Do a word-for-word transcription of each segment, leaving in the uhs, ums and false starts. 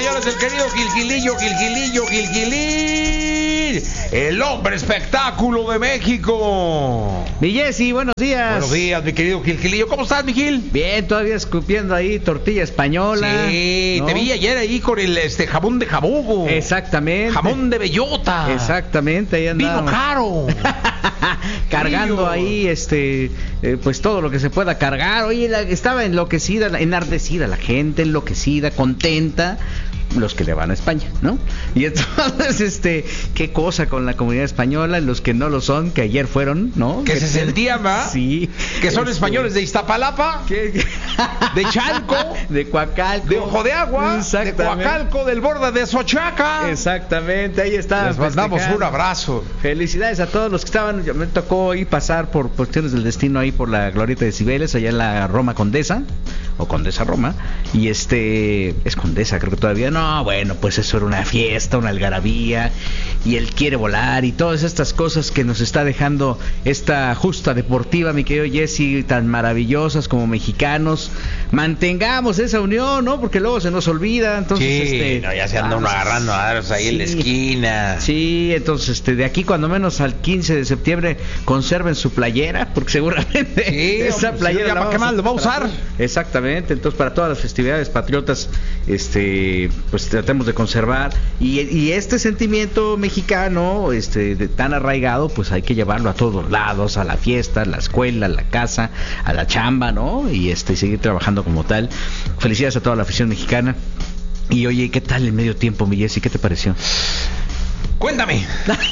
señores, el querido Gilgilillo, Gilgilillo, Gilgilín, el hombre espectáculo de México. Mi Jessy, buenos días. Buenos días, mi querido Gilgilillo. ¿Cómo estás, mi Gil? Bien, todavía escupiendo ahí tortilla española. Sí, ¿no? Te vi ayer ahí con el este jamón de jabugo. Exactamente. Jamón de bellota. Exactamente, ahí andamos. Vino caro. Cargando Frío. ahí, este, eh, pues todo lo que se pueda cargar. Oye, la, estaba enloquecida, enardecida la gente, enloquecida, contenta. Los que le van a España, ¿no? Y entonces, este, qué cosa con la comunidad española, los que no lo son, que ayer fueron, ¿no? Que se sentían, ¿va? Sí. Que son Este, españoles de Iztapalapa, ¿qué? de Chalco, de Coacalco, de Ojo de Agua, de Coacalco, del Borda de Xochaca. Exactamente, ahí está. Les mandamos un abrazo. Felicidades a todos los que estaban. Me tocó hoy pasar por cuestiones del destino ahí por la Glorieta de Cibeles, allá en la Roma Condesa, o Condesa Roma, y este, es Condesa, creo que todavía no. No, bueno, pues eso era una fiesta, una algarabía, y él quiere volar, y todas estas cosas que nos está dejando esta justa deportiva, mi querido Jessy, tan maravillosas como mexicanos. Mantengamos esa unión, ¿no? Porque luego se nos olvida, entonces, sí, este, no, ya se anda uno agarrando a daros ahí sí, en la esquina. Sí, entonces, este, de aquí cuando menos al quince de septiembre conserven su playera, porque seguramente sí, esa hombre, playera sí, la ¿para qué más lo va a usar? Exactamente, entonces para todas las festividades patriotas, este, pues tratemos de conservar y, y este sentimiento mexicano, este, de, tan arraigado, pues hay que llevarlo a todos lados, a la fiesta, a la escuela, a la casa, a la chamba, ¿no? Y este, seguir trabajando como tal. Felicidades a toda la afición mexicana. Y oye, ¿qué tal el medio tiempo, mi Jessy? ¿Qué te pareció? Cuéntame.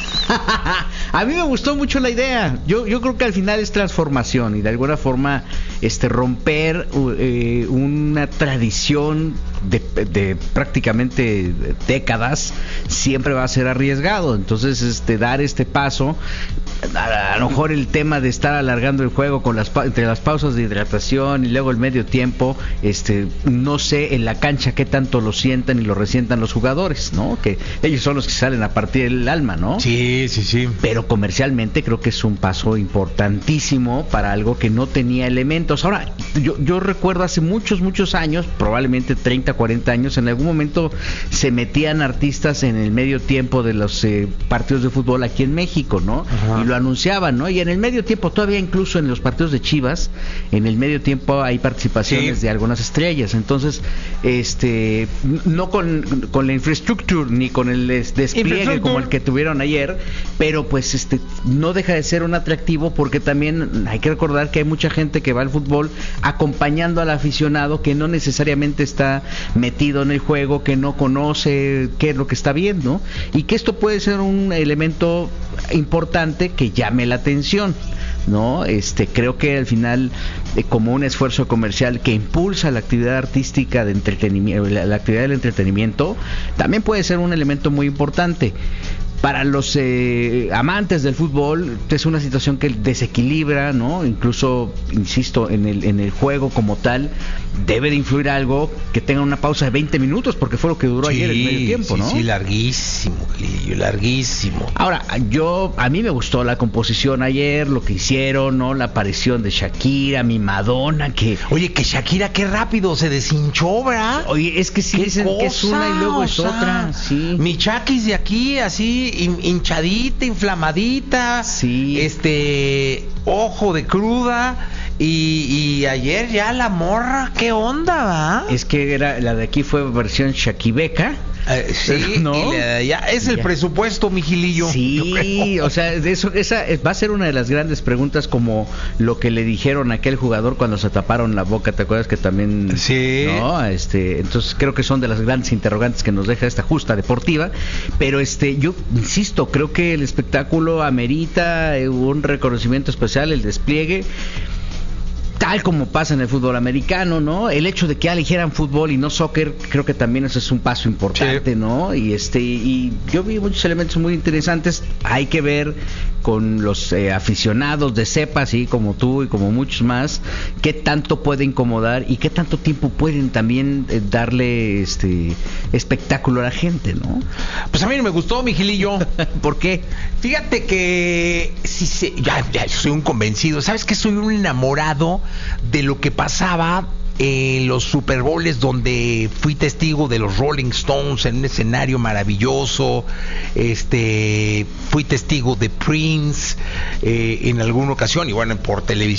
A mí me gustó mucho la idea. Yo yo creo que al final es transformación y de alguna forma este romper eh, una tradición de, de prácticamente décadas siempre va a ser arriesgado. Entonces, este dar este paso, a, a lo mejor el tema de estar alargando el juego con las entre las pausas de hidratación y luego el medio tiempo, este no sé en la cancha qué tanto lo sientan y lo resientan los jugadores, ¿no? Que ellos son los que salen a partir del alma, ¿no? Sí, sí, sí. Pero comercialmente creo que es un paso importantísimo para algo que no tenía elementos. Ahora, yo, yo recuerdo hace muchos, muchos años, probablemente treinta, cuarenta años, en algún momento se metían artistas en el medio tiempo de los eh, partidos de fútbol aquí en México, ¿no? Ajá. Y lo anunciaban, ¿no? Y en el medio tiempo, todavía incluso en los partidos de Chivas, en el medio tiempo hay participaciones sí. de algunas estrellas. Entonces, este, no con, con la infraestructura ni con el despliegue como el que tuvieron ayer, pero pues este no deja de ser un atractivo porque también hay que recordar que hay mucha gente que va al fútbol acompañando al aficionado que no necesariamente está metido en el juego, que no conoce qué es lo que está viendo y que esto puede ser un elemento importante que llame la atención, ¿no? Este, creo que al final eh, como un esfuerzo comercial que impulsa la actividad artística de entretenimiento, la, la actividad del entretenimiento, también puede ser un elemento muy importante. Para los eh, amantes del fútbol es una situación que desequilibra, ¿no? Incluso, insisto, en el en el juego como tal debe de influir algo que tenga una pausa de veinte minutos porque fue lo que duró sí, ayer el medio tiempo, sí, ¿no? Sí, larguísimo, Lillo, larguísimo. Ahora, yo a mí me gustó la composición ayer, lo que hicieron, ¿no? La aparición de Shakira, mi Madonna, que oye, que Shakira qué rápido se deshinchó, ¿verdad? Oye, es que sí dicen cosa, que es una y luego es sea, otra, sí. Mi Chakis de aquí así hinchadita, inflamadita, sí. este, ojo de cruda, y, y ayer ya la morra, ¿qué onda, va? Es que era la de aquí fue versión Shakibeca. Eh, sí, ¿no? Y le, ya es el ya. presupuesto, mi Gilillo. Sí, o sea, de eso, esa va a ser una de las grandes preguntas, como lo que le dijeron a aquel jugador cuando se taparon la boca, ¿te acuerdas que también? Sí. No, este, entonces creo que son de las grandes interrogantes que nos deja esta justa deportiva, pero este, yo insisto, creo que el espectáculo amerita un reconocimiento especial, el despliegue. Tal como pasa en el fútbol americano, ¿no? El hecho de que eligieran fútbol y no soccer, creo que también eso es un paso importante, sí. ¿no? Y este y yo vi muchos elementos muy interesantes. Hay que ver con los eh, aficionados de cepa, así como tú y como muchos más, qué tanto puede incomodar y qué tanto tiempo pueden también eh, darle este espectáculo a la gente, ¿no? Pues a mí no me gustó, mi Gilillo. ¿Por qué? Fíjate que si se, ya, ya soy un convencido. ¿Sabes que soy un enamorado de lo que pasaba en los Super Bowls donde fui testigo de los Rolling Stones en un escenario maravilloso, este, fui testigo de Prince eh, en alguna ocasión, y bueno, por televisión